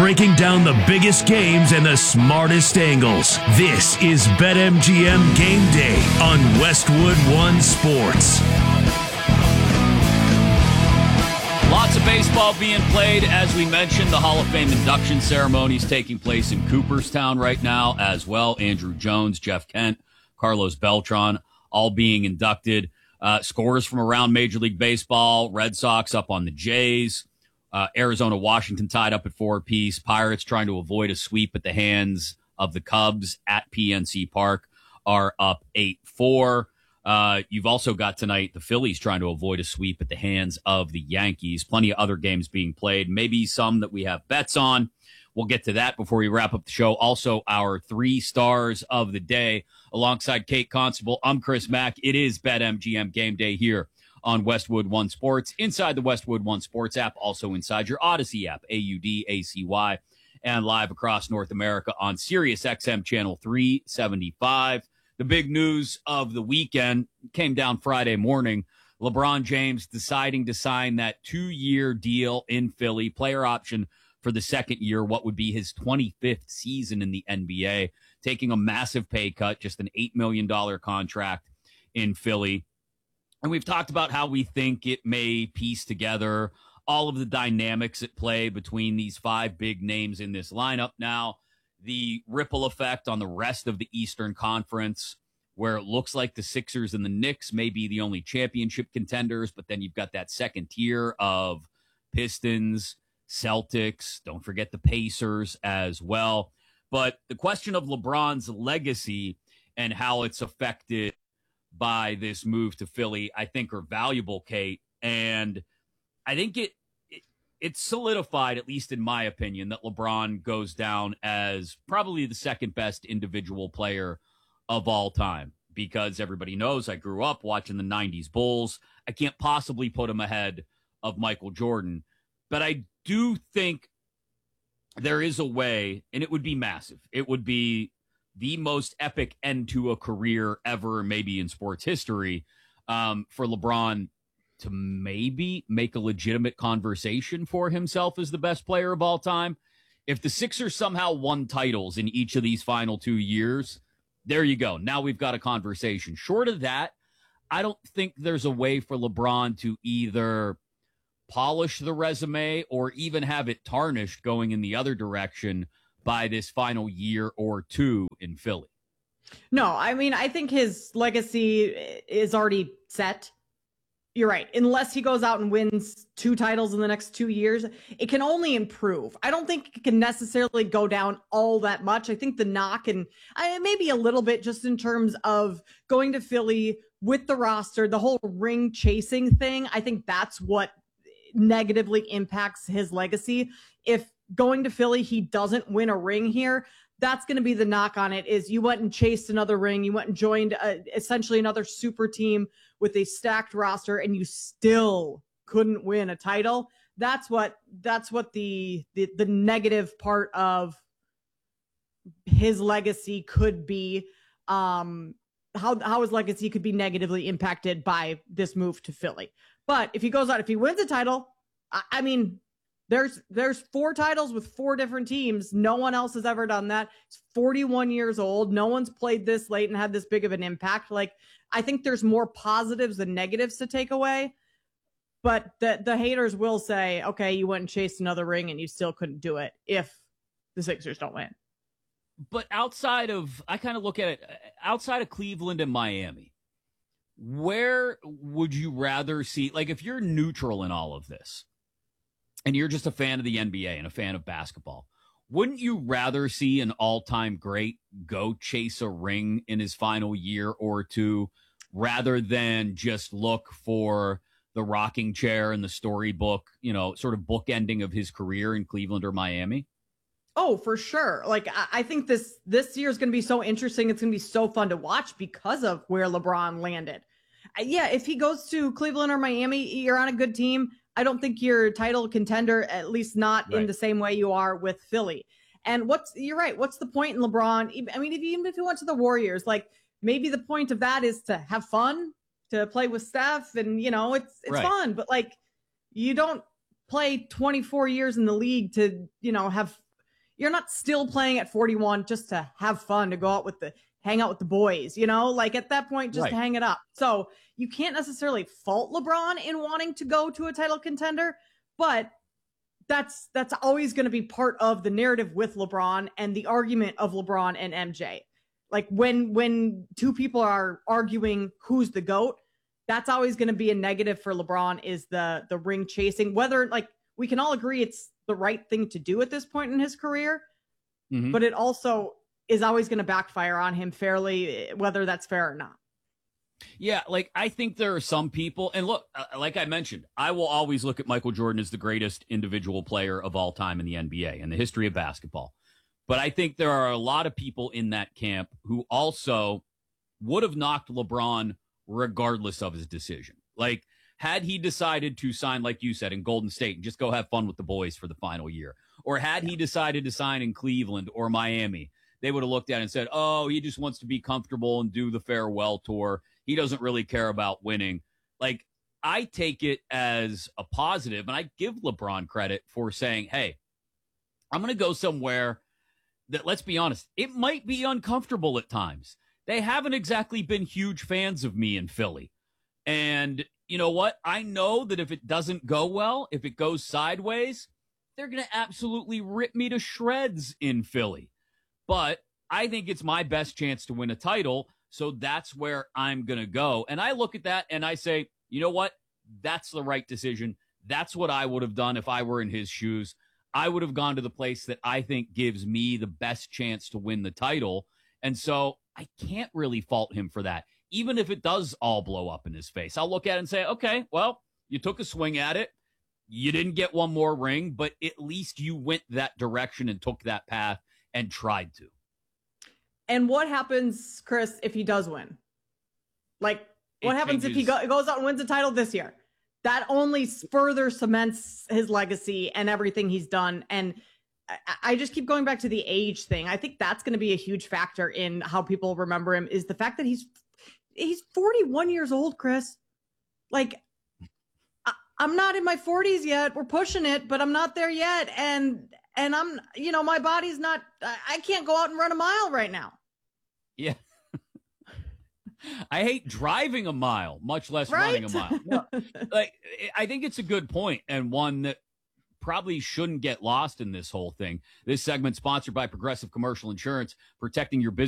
breaking down the biggest games and the smartest angles. This is BetMGM Game Day on Westwood One Sports. Lots of baseball being played. As we mentioned, the Hall of Fame induction ceremony is taking place in Cooperstown right now as well. Andruw Jones, Jeff Kent, Carlos Beltran, all being inducted. Scores from around Major League Baseball. Red Sox up on the Jays. Arizona, Washington tied up at 4 apiece. Pirates trying to avoid a sweep at the hands of the Cubs at PNC Park are up 8-4. You've also got tonight the Phillies trying to avoid a sweep at the hands of the Yankees. Plenty of other games being played, maybe some that we have bets on. We'll get to that before we wrap up the show. Also, our 3 stars of the day alongside Kate Constable. I'm Chris Mack. It is BetMGM Game Day here on Westwood One Sports, inside the Westwood One Sports app, also inside your Odyssey app, AUDACY, and live across North America on Sirius XM Channel 375. The big news of the weekend came down Friday morning. LeBron James deciding to sign that 2-year deal in Philly, player option for the second year, what would be his 25th season in the NBA, taking a massive pay cut, just an $8 million contract in Philly. And we've talked about how we think it may piece together all of the dynamics at play between these 5 big names in this lineup now, the ripple effect on the rest of the Eastern Conference, where it looks like the Sixers and the Knicks may be the only championship contenders, but then you've got that second tier of Pistons, Celtics, don't forget the Pacers as well. But the question of LeBron's legacy and how it's affected by this move to Philly, I think are valuable, Kate. And I think it's solidified, at least in my opinion, that LeBron goes down as probably the second best individual player of all time, because everybody knows I grew up watching the 90s Bulls. I can't possibly put him ahead of Michael Jordan, but I do think there is a way, and it would be massive. It would be the most epic end to a career ever, maybe in sports history, for LeBron to maybe make a legitimate conversation for himself as the best player of all time. If the Sixers somehow won titles in each of these final 2 years, there you go. Now we've got a conversation. Short of that, I don't think there's a way for LeBron to either polish the resume or even have it tarnished going in the other direction by this final year or 2 in Philly. No, I mean, I think his legacy is already set. You're right. Unless he goes out and wins 2 titles in the next 2 years, it can only improve. I don't think it can necessarily go down all that much. I think the knock, and maybe a little bit just in terms of going to Philly with the roster, the whole ring chasing thing, I think that's what negatively impacts his legacy. If going to Philly, he doesn't win a ring here, that's going to be the knock on it, is you went and chased another ring. You went and joined essentially another super team with a stacked roster, and you still couldn't win a title. That's what the negative part of his legacy could be. How his legacy could be negatively impacted by this move to Philly. But if he goes out, if he wins a title, I mean, there's 4 titles with 4 different teams. No one else has ever done that. He's 41 years old. No one's played this late and had this big of an impact. Like, I think there's more positives than negatives to take away. But the haters will say, okay, you went and chased another ring and you still couldn't do it if the Sixers don't win. But I kind of look at it, outside of Cleveland and Miami, where would you rather see, like, if you're neutral in all of this, and you're just a fan of the NBA and a fan of basketball, wouldn't you rather see an all-time great go chase a ring in his final year or 2 rather than just look for the rocking chair and the storybook, sort of bookending of his career in Cleveland or Miami? Oh, for sure. Like, I think this year is going to be so interesting. It's going to be so fun to watch because of where LeBron landed. Yeah, if he goes to Cleveland or Miami, you're on a good team. I don't think you're a title contender, at least not in the same way you are with Philly. And you're right. What's the point in LeBron? I mean, even if he went to the Warriors, like, maybe the point of that is to have fun, to play with Steph, and, it's fun. But, like, you don't play 24 years in the league to, have you're not still playing at 41 just to have fun, to go out hang out with the boys, like at that point, just Right. hang it up. So you can't necessarily fault LeBron in wanting to go to a title contender, but that's always going to be part of the narrative with LeBron and the argument of LeBron and MJ. Like when two people are arguing who's the GOAT, that's always going to be a negative for LeBron, is the ring chasing. Whether, like, we can all agree it's the right thing to do at this point in his career, but it also is always going to backfire on him fairly, whether that's fair or not. Yeah, like, I think there are some people, and look, like I mentioned, I will always look at Michael Jordan as the greatest individual player of all time in the NBA and the history of basketball. But I think there are a lot of people in that camp who also would have knocked LeBron regardless of his decision. Like, had he decided to sign, like you said, in Golden State and just go have fun with the boys for the final year, or had he decided to sign in Cleveland or Miami, they would have looked at it and said, oh, he just wants to be comfortable and do the farewell tour. He doesn't really care about winning. Like, I take it as a positive, and I give LeBron credit for saying, hey, I'm going to go somewhere that, let's be honest, it might be uncomfortable at times. They haven't exactly been huge fans of me in Philly. And you know what? I know that if it doesn't go well, if it goes sideways, they're going to absolutely rip me to shreds in Philly. But I think it's my best chance to win a title, so that's where I'm going to go. And I look at that and I say, you know what? That's the right decision. That's what I would have done if I were in his shoes. I would have gone to the place that I think gives me the best chance to win the title. And so I can't really fault him for that. Even if it does all blow up in his face, I'll look at it and say, okay, well, you took a swing at it. You didn't get one more ring, but at least you went that direction and took that path and tried to. And what happens, Chris, if he does win? Like, what happens if he goes out and wins a title this year? That only further cements his legacy and everything he's done. And I just keep going back to the age thing. I think that's going to be a huge factor in how people remember him, is the fact that he's 41 years old, Chris. Like, I'm not in my 40s yet. We're pushing it, but I'm not there yet. And I'm, my body's not, I can't go out and run a mile right now. Yeah. I hate driving a mile, much less running a mile. No, like, I think it's a good point, and one that probably shouldn't get lost in this whole thing. This segment sponsored by Progressive Commercial Insurance, protecting your business